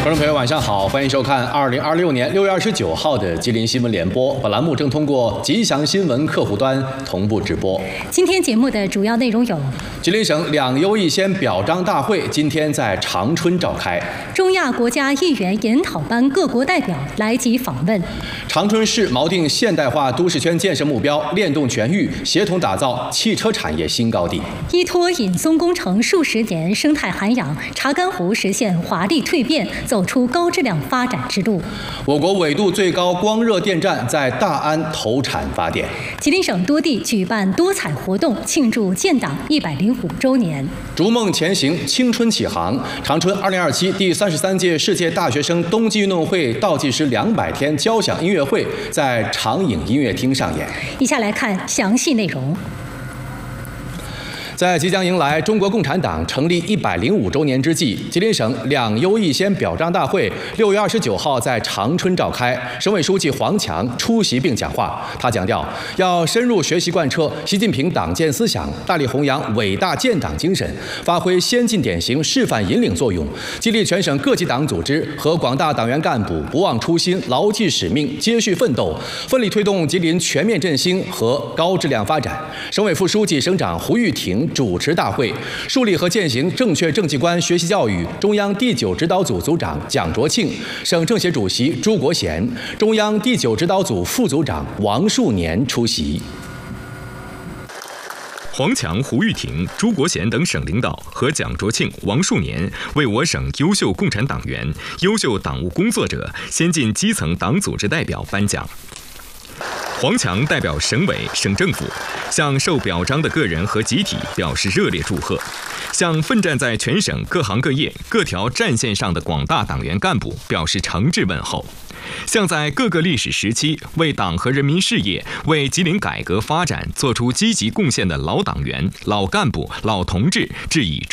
观众朋友，晚上好，欢迎收看2026年6月29号的吉林新闻联播。本栏目正通过吉祥新闻客户端同步直播。 今天节目的主要内容有： 吉林省两优一先表彰大会今天在长春召开； 中亚国家议员研讨班各国代表来吉访问； 长春市锚定现代化都市圈建设目标，联动全域，协同打造汽车产业新高地； 依托引松工程数十年生态涵养，查干湖实现华丽蜕变，走出高质量发展之路。 我国纬度最高光热电站在大安投产发电。 吉林省多地举办多彩活动，庆祝建党105周年。 逐梦前行，青春启航。长春2027第33届世界大学生冬季运动会倒计时200天交响音乐会在长影音乐厅上演。 以下来看详细内容。 在即将迎来中国共产党成立105周年之际，吉林省两优一先表彰大会6月29号在长春召开。省委书记黄强出席并讲话，他强调要深入学习贯彻习近平党建思想，大力弘扬伟大建党精神，发挥先进典型示范引领作用，激励全省各级党组织和广大党员干部不忘初心、牢记使命、接续奋斗，奋力推动吉林全面振兴和高质量发展。省委副书记、省长胡玉婷主持大会，树立和践行正确政绩观学习教育中央第9指导组组长蒋卓庆、省政协主席朱国贤、中央第9指导组副组长王树年出席。 黄强、胡玉婷、朱国贤等省领导和蒋卓庆、王树年为我省优秀共产党员、优秀党务工作者、先进基层党组织代表颁奖。黄强代表省委、省政府向受表彰的个人和集体表示热烈祝贺，向奋战在全省各行各业各条战线上的广大党员干部表示诚挚问候，向在各个历史时期为党和人民事业、为吉林改革发展做出积极贡献的老党员、老干部、老同志致以